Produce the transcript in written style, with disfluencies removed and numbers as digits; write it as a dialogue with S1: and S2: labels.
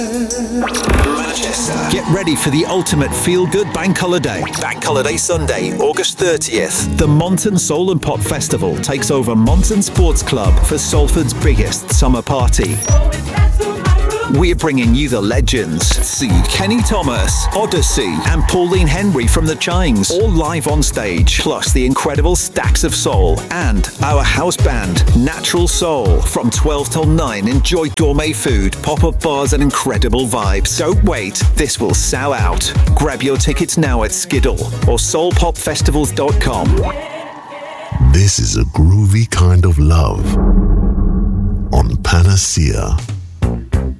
S1: Manchester. Get ready for the ultimate feel-good Bank Holiday. Bank Holiday Sunday, August 30th. The Monton Soul and Pop Festival takes over Monton Sports Club for Salford's biggest summer party. We're bringing you the legends. See Kenny Thomas, Odyssey, and Pauline Henry from the Chimes, all live on stage. Plus the incredible Stacks of Soul and our house band, Natural Soul. From 12 till 9, enjoy gourmet food, pop-up bars, and incredible vibes. Don't wait, this will sell out. Grab your tickets now at Skiddle or soulpopfestivals.com.
S2: This is a groovy kind of love on Panacea.